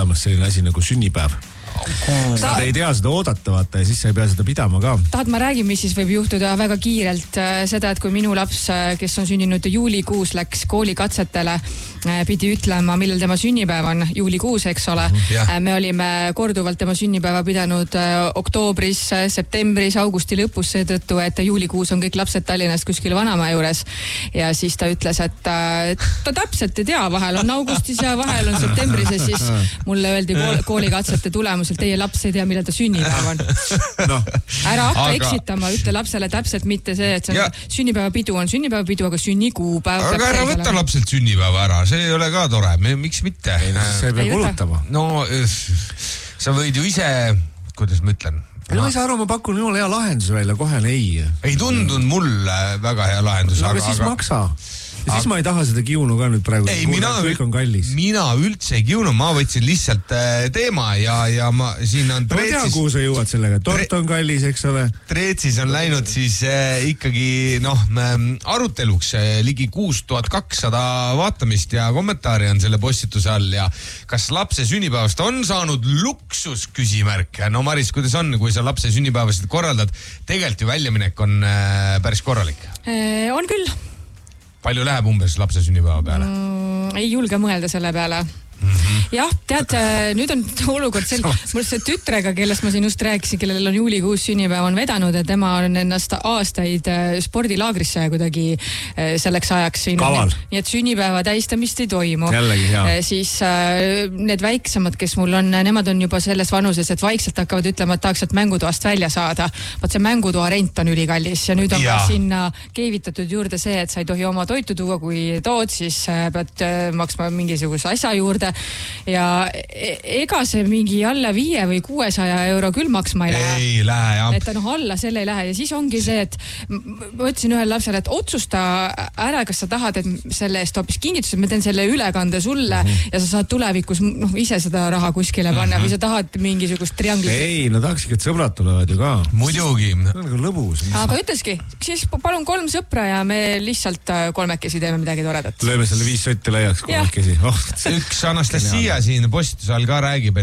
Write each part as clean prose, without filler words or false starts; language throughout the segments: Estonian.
olemas selline asi nagu sünnipäev. Sa ei tea seda oodata, vaata, ja siis sa ei pea seda pidama ka. Tahad ma räägin, mis siis võib juhtuda väga kiirelt seda, et kui minu laps, kes on sünninud juulikuus, läks koolikatsetele, pidi ütlema, millal tema sünnipäev on, juulikuus, eks ole. Me olime korduvalt tema sünnipäeva pidanud oktoobris, septembris, augusti lõpus seetõttu, et juulikuus on kõik lapsed Tallinnast kuskil vanamaa juures. Ja siis ta ütles, et ta täpselt ei tea, vahel on augustis ja vahel on septembris ja siis mulle öeldi koolikatsete tulemusel, teie laps ei tea, millal ta sünnipäev on. No. Ära hakka eksitama, ütle lapsele täpselt mitte see, et see on sünnipäevapidu on sünnipäevapidu, aga sünnikuupäev. Aga ära võtta lapselt sünnipäeva ära, see ei ole ka tore, miks mitte? See peab kulutama. No, sa võid ju ise, kuidas ma ütlen? No ei saa aru, ma pakun jumala hea lahendus välja, kohe ei. Ei tundunud mulle väga hea lahendus. Aga siis maksa. Ja siis ma ei taha seda kiunu ka nüüd praegu. Ei, kõik on kallis. Mina üldse ei kiunu, ma võtsin lihtsalt teema ja ma siin on treetsis. Ma tean, kuhu sa jõuad sellega. Tort on kallis, eks ole. Treetsis on läinud siis ikkagi aruteluks ligi 6200 vaatamist ja kommentaari on selle postituse all ja kas lapse sünnipäevast on saanud luksus küsimärk? No Maris, kuidas on, kui sa lapse sünnipäevast korraldad? Tegelikult ju väljaminek on päris korralik. On küll. Palju läheb umbes lapse sünnipäeva peale? Ei julge mõelda selle peale. Jah, tead, nüüd on olukord mul see tütrega, kellest ma siin just rääkisin, kellel on juulikuus sünnipäev on vedanud ja tema on ennast aastaid spordilaagrisse kuidagi selleks ajaks siin. Kaval. Nii et sünnipäeva tähistamist ei toimu. Jällegi, hea. Siis need väiksemad, kes mul on, nemad on juba selles vanuses, et vaikselt hakkavad ütlema, et tahaks mängutoast välja saada. Vaat see mängutoa rent on ülikallis ja nüüd on ka sinna keevitatud juurde see, et sa ei tohi oma toitu tuua, kui tood, siis pead maksma mingisuguse asja juurde. Ja ega see mingi alla 5 või 600 euro küll maksma ei lähe. Ei lähe, jah. Et alla selle ei lähe ja siis ongi see, et ma ütlesin ühel lapsele, et otsusta ära, kas sa tahad, et selle eest hoopis kingitus, et ma teen selle ülekande sulle ja sa saad tulevikus ise seda raha kuskile panna või sa tahad mingisugust trianglit. Ei, no tahakski, et sõbrad tulevad ju ka. Muidugi. Nagu lõbus. Aga ütleski, siis palun 3 sõpra ja me lihtsalt kolmekesi teeme midagi toredat. Lööme selle 5 sotti laiaks kolmekesi. Üks Anastasia siin postituse all ka räägib,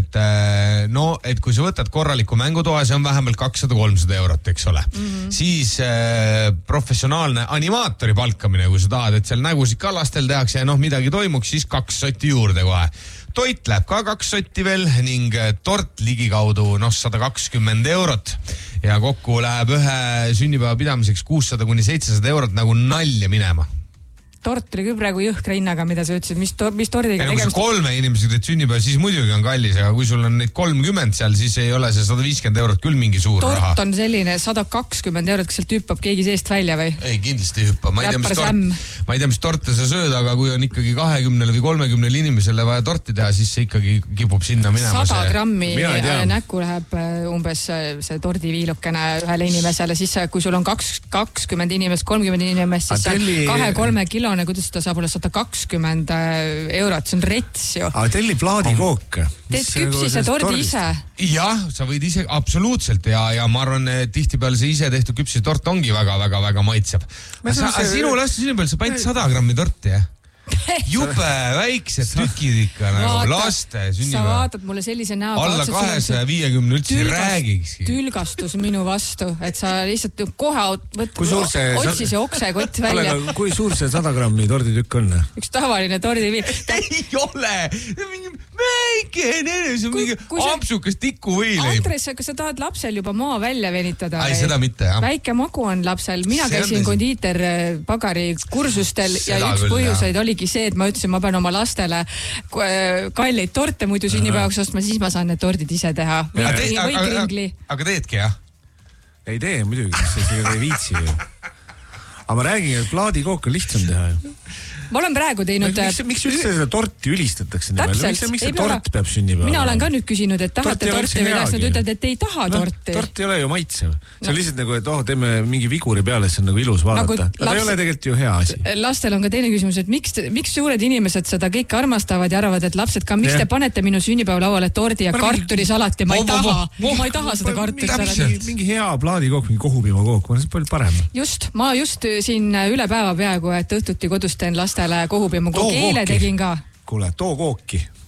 et kui sa võtad korraliku mängutoa, see on vähemalt 200-300 eurot, eks ole. Siis professionaalne animaatori palkamine, kui sa tahad, et seal nägusid ka lastel tehakse ja midagi toimuks, siis 2 sotti juurde kohe. Toit läheb ka 2 sotti veel ning tort ligikaudu 120 eurot ja kokku läheb ühe sünnipäeva pidamiseks 600-700 eurot nagu nalja minema. Tort oli küll praegu jõhkra hinnaga, mida sa ütlesid, mis tordiga tegemist. Kui sa 3 inimesed teed sünnipäeva, siis muidugi on kallis, aga kui sul on neid 30 seal, siis ei ole see 150 eurot küll mingi suur raha. Tort on selline 120 eurot, kas sealt hüppab keegi seest välja või? Ei, kindlasti hüppa. Ma ei tea, mis torte sa sööd, aga kui on ikkagi 20 või 30 inimesele vaja torti teha, siis see ikkagi kipub sinna minema. 100 grammi näkku läheb umbes see tordiviilukene ühele inimesele, siis kui sul on 20 inimest, 30 inimest, siis 2-3 kilone, kuidas ta saab olla 120 eurot, see on rets ju. Aga telli plaadikook. Teed küpsise tordi ise. Jah, sa võid ise, absoluutselt ja ma arvan, tihtipeale see ise tehtud küpsise tort ongi väga maitseb. Sinu laste sünnipäeval sa panid 100 grammi torti, jah? Jube väiksed tükid ikka nagu laste sünnipäev. Sa vaatad mulle sellise näoga. Alla 250 üldse räägikski. Tülgastus minu vastu, et sa lihtsalt kohe otsi see oksekott välja. Kui suur see 100 grammi torditükk on? Üks tavaline tordiviil. Ei ole! Mingi väikene, see on mingi ampsukas tikuvõileib. Andres, kas sa tahad lapsel juba maa välja venitada? Ei, seda mitte, jah. Väike magu on lapsel. Mina käisin kondiiter pagari kursustel ja üks põhjuseid oligi see, et ma ütlesin, ma pean oma lastele kalleid torte muidu sünnipäevaks ostma, siis ma saan need tordid ise teha. Aga teedki, jah? Ei tee muidugi, see ei viitsi ju. Aga ma räägin, et plaadikook on lihtsam teha ju. Ma olen praegu teinud... Miks üldse seda torti ülistatakse nii palju? Miks see tort peab sünnipäeva? Mina olen ka nüüd küsinud, et tahate torti või las nad ütled, et ei taha torti. Tort ei ole ju maitsev. See on lihtsalt nagu, et teeme mingi viguri peale, see on nagu ilus vaadata. Aga ei ole tegelikult ju hea asi. Lastel on ka teine küsimus, et miks suured inimesed seda kõike armastavad ja arvavad, et lapsed ka, miks te panete minu sünnipäeva lauale tordi ja kartulisalati? Ma ei taha seda kartulisalati. Mingi hea plaadikook, mingi kohupiimakook, see on palju parem. Ma just siin üle päeva peaaegu, et õhtuti kodus teen lastele kohupiimakook. Eile tegin ka. Kuule, too kooki.